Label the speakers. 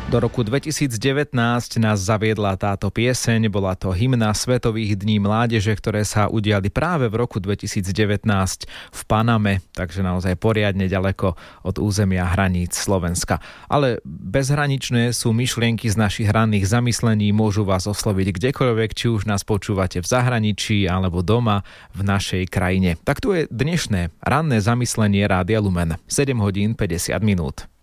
Speaker 1: Do roku 2019 nás zaviedla táto pieseň, bola to hymna Svetových dní mládeže, ktoré sa udiali práve v roku 2019 v Paname, takže naozaj poriadne ďaleko od územia hraníc Slovenska. Ale bezhraničné sú myšlienky z našich ranných zamyslení, môžu vás osloviť kdekoľvek, či už nás počúvate v zahraničí alebo doma v našej krajine. Tak tu je dnešné ranné zamyslenie Rádia Lumen. 7 hodín 50 minút.